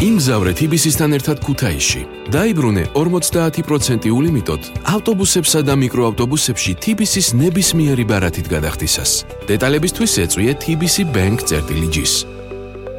იმგზავრე TBC-სთან ერთად ქუთაისში. დაიბრუნე 50% ულიმიტოდ ავტობუსებსა და მიკროავტობუსებში TBC-ს ნებისმიერი ბარათით გადახდისას. დეტალებისთვის ეწვიე TBC Bank-ს.